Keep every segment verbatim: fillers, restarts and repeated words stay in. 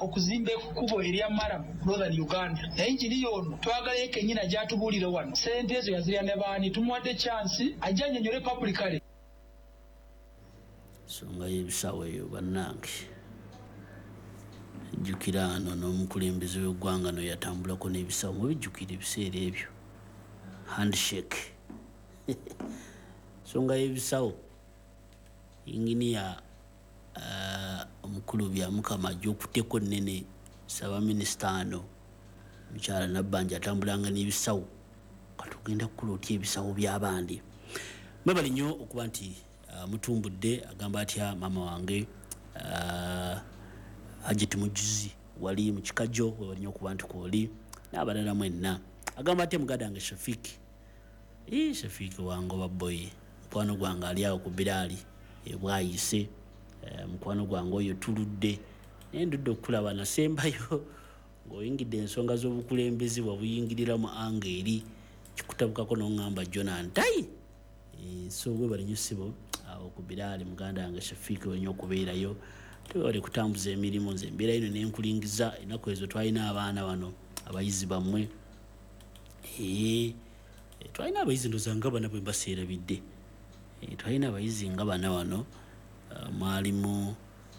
okuzimba ekkubo erya Maramu Northern Uganda naye enjiri yono twagala yekennyina gyatubuulire wano sente ezo yazirya ne baani tumuwadde chance ajja annyonnyole publicly songa y'ebisawo eyo bannange jjukira ano n'omukulembeze w'eggwanga no yatambulako n'ebisawo mubijjukira ebiseera ebyo handshake songa y'ebisawo inginiya uh, omukulu byamukama ajja okutteko nnene Ssaabaminisita ano mukyala Nabbanja atambulanga n'ebisawo katugenda kukola otya ebisawo by'abandi mwebali nnyo okuba nti uh, mutumbudde agamba atya maama wange uh, Hajjati Mujuzi wali mu kikajo webali nnyo okuba nti kwoli n'abalala mwenna agamba atya mugadange Shafiki ee Shafiki wange oba boy mukwano gwange ali awo ku Biraali ebwayise uh, mukwano gwange oyo tuludde naye ndudde okulaba nasembayo ng'oyingidde ensonga z'obukulembeze wabuyingirira mu angeri kikutabukako n'oŋŋamba Jonah Ntayi e, so bwe bali nnyo ssibo awo ku Biraali muganda wange Shafiki wenye okubeerayo tewali kutambuza emirimu nze embeera ino n'enkulingiza ennaku ezo twalina abaana bano abayizi bammwe e, e, twalina abayizi ndoza nga bana bwe mbaseerabidde e, twalina abayizi nga bana wano uh, mwalimu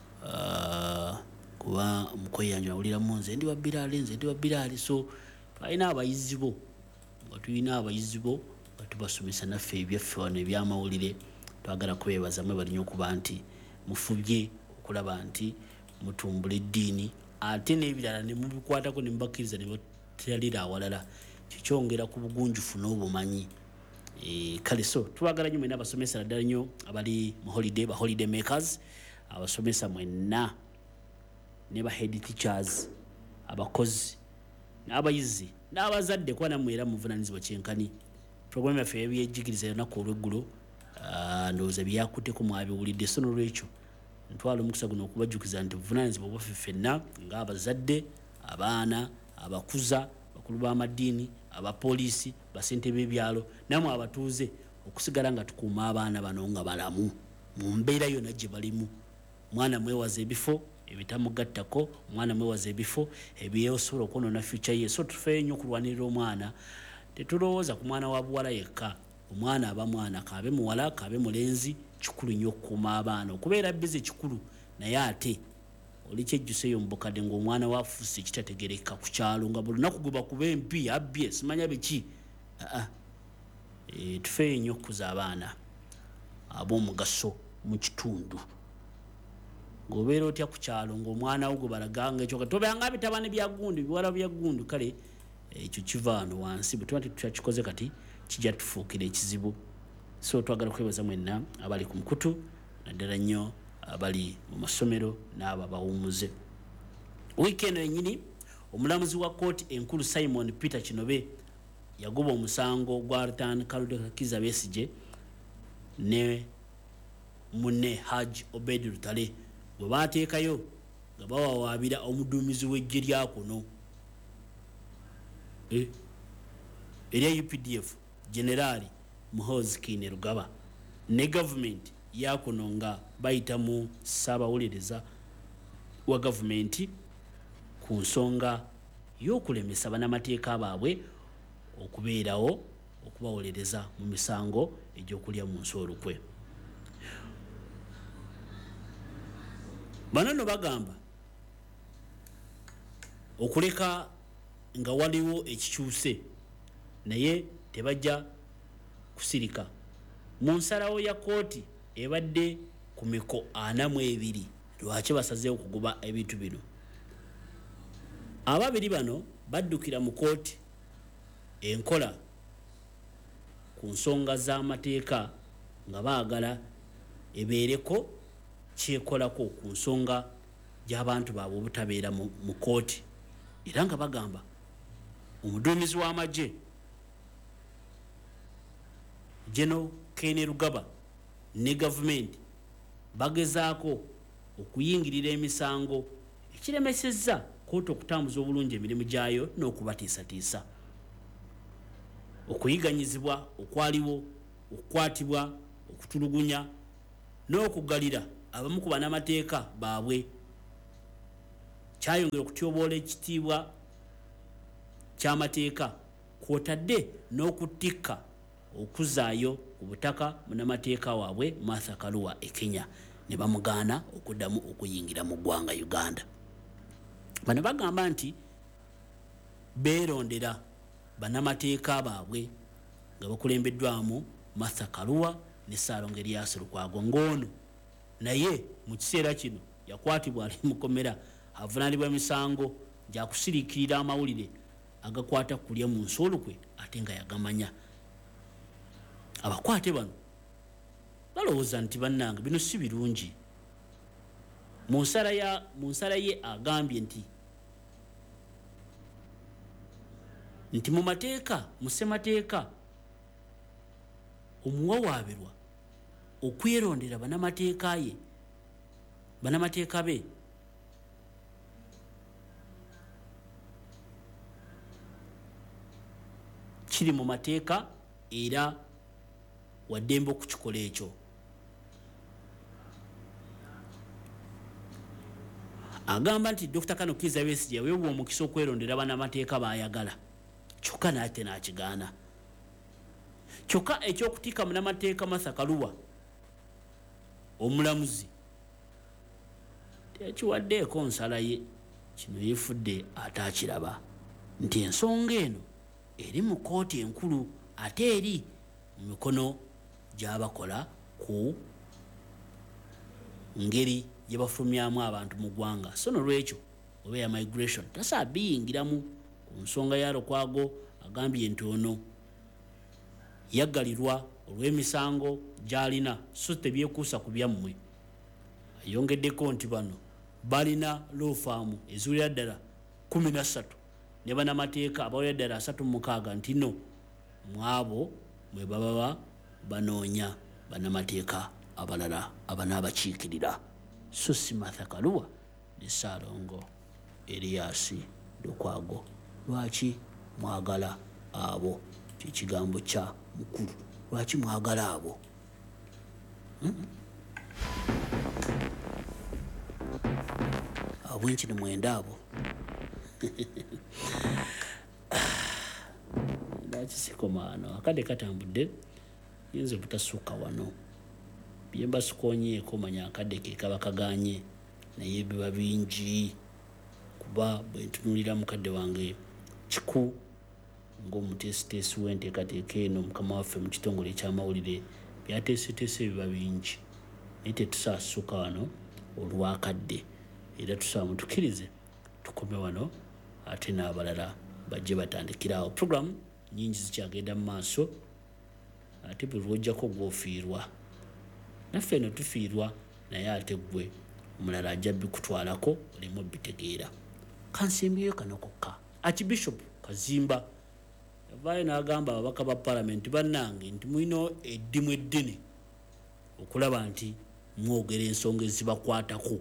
uh, kuba omukoyanjo awuliramu nze ndi wa Biraali nze ndi wa Biraali so twalina abayizi bo nga tulina abayizi bo nga tubasomesa naffe ebyaffe wano ebyamawulire twagala kubeebaza mwe bali nnyo okuba nti mufubye okulaba nti mutumbula eddiini ate n'ebirala ne mubikwatako ne mubakkiriza ne batalira awalala kikyongera ku bugunjufu n'obumanyi e, kale so tubagala nnyo mwenna abasomesa naddala nnyo abali mu holiday ba holiday makers abasomesa mwenna ne ba head teachers abakozi n'abayizi n'abazadde kuba nammwe era muvunaanyizibwa kyenkani program yaffe ebyejjigiriza yonnaku olweggulo uh, ndowooza byakutteko mwabiwulidde so n'olwekyo ntwala omukisa guno okubajjukiza nti buvunaanyizibwa bwaffe ffenna ng'abazadde abaana abakuza bakulu b'amaddiini abapoliisi basente b'ebyalo namwe abatuuze okusigala nga tukuuma abaana bano nga balamu mu mbeera yonna gye balimu mwana mwewaza ebifo ebitamugattako omwana mwewaza ebifo ebyesobola okwonoona future ye so tufeeyo nnyo okulwanirira omwana tetulowooza ku mwana wa buwala yekka omwana aba mwana kaabe muwala kaabe mulenzi kikulu nnyo okukuuma abaana okubeera bize kikulu naye ate oli kyejjuseeyo mu bukadde ng'omwana waafuuse ekitategereka ku kyalo nga buli lunaku gwe bakuba empi abbye simanya biki aa e, tufeeyo nnyo okukuza abaana ab'omugaso mu kitundu ng'obeera otya ku kyalo ng'omwana wo gwe balaganga ekyo tobeanga bitabane bya ggundu biwala bya ggundu kale ekyo kiva wano wansi bwe tuba tukikoze kati kijja tufuukira ekizibu so twagala kwebaza mwenna abali ku mukutu naddala nnyo abali mu masomero n'abo abawummuze wiikendi yennyini omulamuzi wa kkooti enkulu Simon Peter Kinobe yagoba omusango gwa Rutan Kalude Kiza Besigye ne munne Haji Obed Lutale bwe baateekayo nga bawawaabira omuduumizi w'eggye lya kuno eh erya U P D F Generali Muhoozi Kainerugaba ne government ya kuno nga bayita mu ssaabawuliriza wa gavumenti ku nsonga y'okulemesa bannamateeka baabwe okubeerawo okubawolereza mu misango egy'okulya mu nsi olukwe. Bano no bagamba okuleka nga waliwo ekikyuse naye tebajja kusirika mu nsalawo ya kooti ebadde ku miko ana mu ebiri lwaki basazeewo okugoba ebintu bino. Ababiri bano baddukira mu kooti enkola ku nsonga z'amateeka nga baagala ebeereko kyekolako ku nsonga gy'abantu baabwe obutabeera mu kooti era nga bagamba omuduumizi w'amagye General Kainerugaba ne gavumenti bagezaako okuyingirira emisango ekiremesezza kooti okutambuza obulungi emirimu gyayo n'okubatiisatiisa. Okuyiganyizibwa okwaliwo okukwatibwa okutulugunya n'okugalira abamu ku bannamateeka baabwe kyayongera okutyoboola ekitiibwa ky'amateeka kw'otadde n'okuttikka okuzaayo ku butaka munnamateeka waabwe Martha Karua e Kenya ne bamugaana okuddamu okuyingira mu ggwanga Uganda. Bano bagamba nti beerondera bannamateeka baabwe nga bakulembeddwamu Martha Karua ne Ssaalongo Erias Lukwago ng'ono naye mu kiseera kino yakwatibwa ali mu kkomera avunaanibwa emisango gyakusiriikirira amawulire agakwata kulya mu nsolukwe ate nga yagamanya. Abakwate bano balowooza nti bannange bino si birungi. Mu nsala ya mu nsala ye agambye nti nti mu mateeka mu ssemateeka omuwawaabirwa okwerondera bannamateeka ye bannamateeka be kiri mu mateeka era waddembe okukikola ekyo. Agamba nti Doctor Kano Kizza Besigye yaweebwa omukisa okwerondera bannamateeka baayagala kyokka n'ate n'akigaana. Kyokka ekyokutikka munnamateeka Martha Karua omulamuzi tekiwaddeeko nsala ye, kino yeefudde ataakiraba nti ensonga eno eri mu kkooti enkulu ate eri mu mikono gy'abakola ku ngeri gye bafulumyamu abantu mu ggwanga. So nolwekyo oba ya migration tasaabiyingiramu ku nsonga ya Lukwago. Agambye nti ono yaggalirwa olw'emisango gy'alina so tebyekuusa ku byammwe. Ayongeddeko nti bano balina loofaamu eziwulira ddala kumi na ssatu ne bannamateeka abawulira ddala asatu mu mukaaga nti no mwabo mwe baba banoonya bannamateeka abalala abanaabakiikirira so si Martha Karua ne Ssaalongo Erias Lukwago. Lwaki mwagala abo? Kyekigambo kya mukulu. Lwaki mwagala abo? hmm? Abwenkini mwenda abo nakisikomaano akadde katambudde yinza butasukka wano bye mbasikonyeeko manya akadde ke kaba kaganye naye biba bingi kuba bwe ntunulira mukadde wange kiku ng'omuteesiteesi w'enteekateeka eno mukama waffe mu kitongole eky'amawulire byateeseteese biba bingi naye tetusaasuka wano olwakadde era tusaba mutukirize tukome wano ate n'abalala bajje batandikirawo. Program nyingi zikyagenda mu maaso ate bwe lwojjako gw'ofiirwa naffe eno tufiirwa naye ate gwe omulala ajja bikutwalako olemu obitegeera. Kansimbyeyo kano kokka. Archbishop Kazimba yavaayo n'agamba ababaka ba palamenti bannange nti mulina eddimu eddene okulaba nti mwogera ensonga ezibakwatako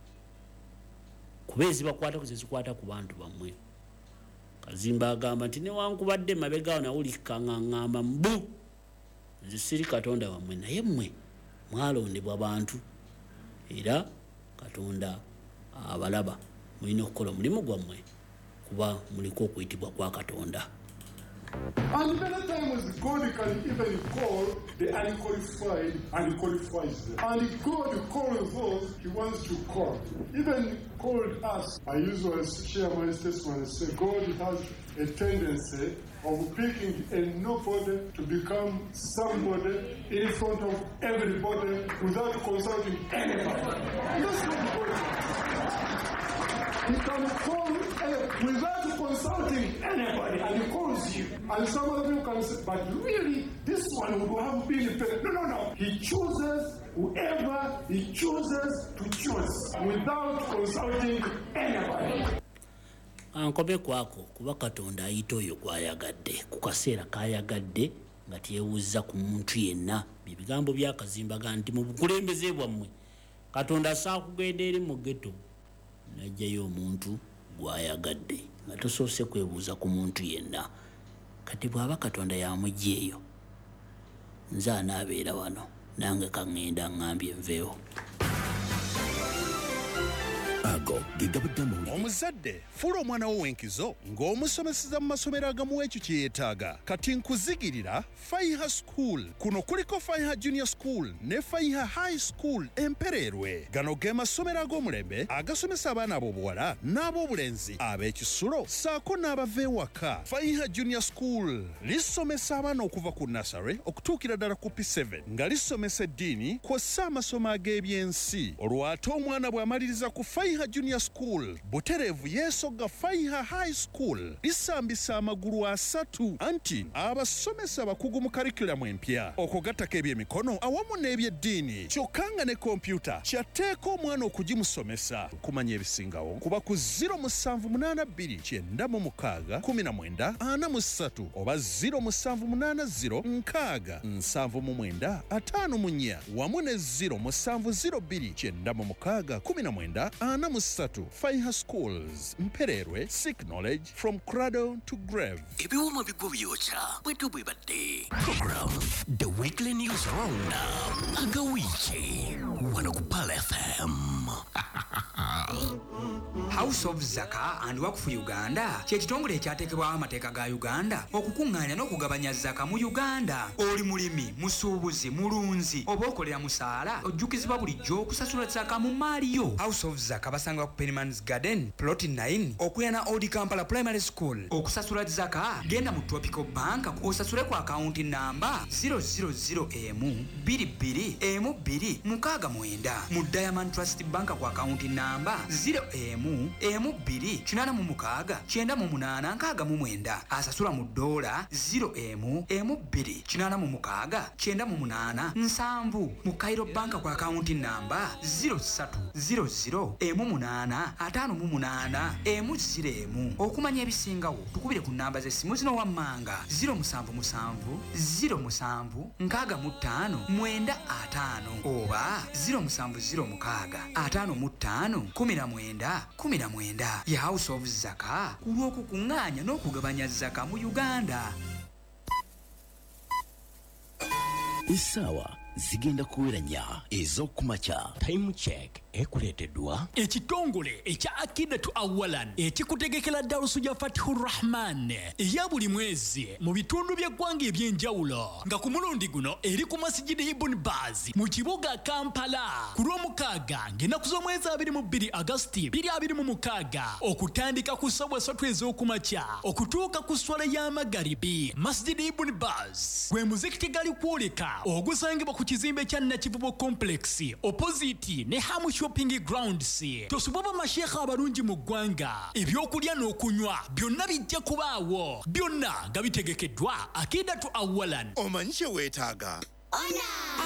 kuba ezibakwatako zezikwata ku bantu bammwe. Kazimba agamba nti newankubadde mabegaawo nawulika ng'aŋŋamba mbu nze siri katonda wammwe naye mmwe mwalondebwa bantu era Katonda abalaba mulina okukola omulimu gwammwe kuba muliko okuyitibwa kwa Katonda. And many times God can even call the unqualified and qualifies them. And God calls those He wants to call. Even called us. I usually share my testimony and say God has a tendency of picking a nobody to become somebody in front of everybody without consulting anybody. That's what God does. He can call uh, without consulting anybody, and He calls you. And some of you can say, but really, this one would have been better. No, no, no. He chooses whoever He chooses to choose without consulting anybody. Ankobe kwako kuba Katonda ayita oyo gwayagadde ku kaseera kayagadde nga teyewuza ku muntu yenna. Bigambo bya Kazimba nti mu bukulembeze bwammwe Katonda saakugenda eri mu ghetto najjayo omuntu gwayagadde nga tosoose kwebuuza ku muntu yenna. Kati bw'aba Katonda yamujja eyo nze anaabeera wano nange kaŋŋenda ŋŋambye nveewo. ago gegabadde amawulire. Omuzadde fuula omwana wo w'enkizo ng'omusomeseza mu masomero agamu ekyo kye yeetaaga. Kati nkuzigirira Faiha School. Kuno kuliko Faiha Junior School ne Faiha High School Empererwe. Gano ge masomero ag'omulembe agasomesa abaana ab'obuwala n'ab'obulenzi ab'ekisulo saako n'abava ewaka. Faiha Junior School lisomesa abaana okuva ku nursery okutuukira ddala ku P seven nga lisomesa eddiini kw'ossa amasomo ag'ebyensi. Olwo ate omwana bw'amaliriza ku Faiha Junior School butereevu yeesogga Faiha High School lisambisa amagulu asatu anti abasomesa abakugu mu karikulamu empya okugattako ebyemikono awamu n'ebyeddiini kyokka nga ne kompyuta kyatteeka omwana okugimusomesa. Kumanya ebisingawo kuba ku zero musanvu munaana bbiri kyenda mu mukaaga kumi na mwenda ana mu ssatu oba zero musanvu munaana zero nkaaga nsanvu mu mwenda ataano mu nnya wamu ne zero musanvu zero bbiri kyenda mu mukaaga kumi na mwenda ana mu ssatu. Faiha Schools Mpererwe, seek knowledge from cradle to grave. Ebiwuma bigwo byokya bwetu bwe badde. Program The Weekly News Roundup agawiiki wano ku Pal F M. House of Zaka and Waqf Uganda kye kitongole ekyateekebwaho amateeka ga Uganda okukuŋŋaanya n'okugabanya zaka mu Uganda. Oli mulimi, musuubuzi, mulunzi oba okolera musaala ojjukizibwa bulijjo okusasula zaka mu maali yo. House of Zaka basanga ku Pennyman's Garden plot nine okulya Old Kampala Primary School. Okusasula zaka genda mu Tropical Bank osasule ku akaunti namba zero zero zero M bbiri bbiri M bbiri mukaaga mwenda. Mu Diamond Trust Bank ku akaunti namba zero M M bbiri kinaana mu mukaaga kyenda mu munaana nkaaga mu mwenda. Asasula mu dola zero M M bbiri kinaana mu mukaaga kyenda mu munaana nsanvu. Mu Cairo Bank ku akaunti namba zero three zero zero M munaana ataano mu munaana M zero M. Okumanya ebisingawo tukubire ku namba z'essimu zino wammanga zero musanvu musanvu zero musanvu nkaaga mu ttaano mwenda ataano oba zero musanvu zero mukaaga ataano mu ttaano kumi na mwenda kumi na mwenda. Ya House of Zaka ku lw'okukuŋŋaanya n'okugabanya zaka mu Uganda. Essaawa zigenda kuweranya ez'okumakya. Time check ekuleeteddwa ekitongole ekya Akidatu Awalan ekikutegekera darusu ya Fatihur Rahman eya buli mwezi mu bitundu by'eggwanga eby'enjawulo nga ku mulundi guno eri ku Masjidi Ibn Baz mu kibuga Kampala ku lw'omukaaga ng'ennaku z'omwezi abiri mu bbiri Agosti bbiri abiri mu mukaaga okutandika ku ssaawa ssatu ez'okumakya okutuuka ku swala y'amagaribi. Masjidi Ibn Baz gwe muzikiti gali kwoleka ogusangibwa ku kizimbe kya Nakivubo Complex opposite ne Hamu Shopping Grounds. Tosubaba mashekha abalungi mu ggwanga ebyokulya n'okunywa byonna bijja kubaawo byonna nga bitegekeddwa Akidatu Awalan. Omanyi kye weetaaga? Ona